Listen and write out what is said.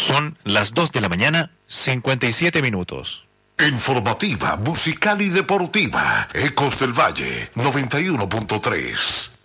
Son las 2 de la mañana, 57 minutos. Informativa, musical y deportiva. Ecos del Valle, 91.3.